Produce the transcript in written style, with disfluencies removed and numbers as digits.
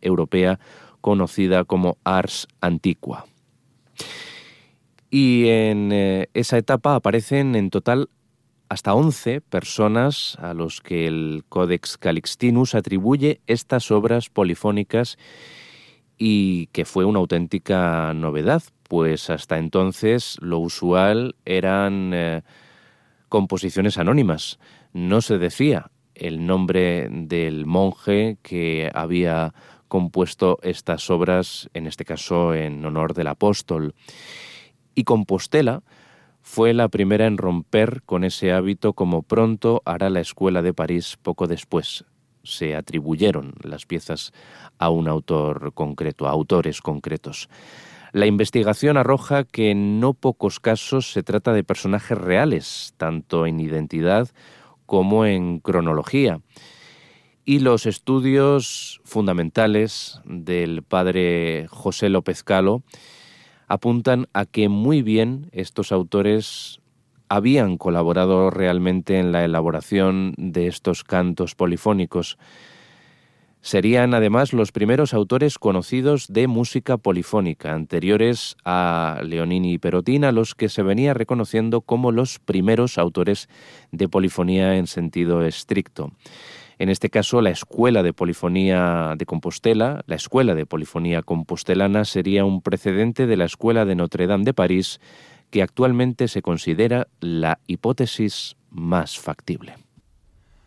europea conocida como Ars Antiqua. Y en esa etapa aparecen en total hasta 11 personas a los que el Codex Calixtinus atribuye estas obras polifónicas, y que fue una auténtica novedad, pues hasta entonces lo usual eran composiciones anónimas. No se decía el nombre del monje que había compuesto estas obras, en este caso en honor del apóstol. Y Compostela fue la primera en romper con ese hábito, como pronto hará la Escuela de París poco después. Se atribuyeron las piezas a un autor concreto, a autores concretos. La investigación arroja que en no pocos casos se trata de personajes reales, tanto en identidad como en cronología. Y los estudios fundamentales del padre José López Calo apuntan a que muy bien estos autores habían colaborado realmente en la elaboración de estos cantos polifónicos. Serían además los primeros autores conocidos de música polifónica, anteriores a Leonini y Perotin, a los que se venía reconociendo como los primeros autores de polifonía en sentido estricto. En este caso, la Escuela de Polifonía de Compostela, la Escuela de Polifonía Compostelana, sería un precedente de la Escuela de Notre Dame de París, que actualmente se considera la hipótesis más factible.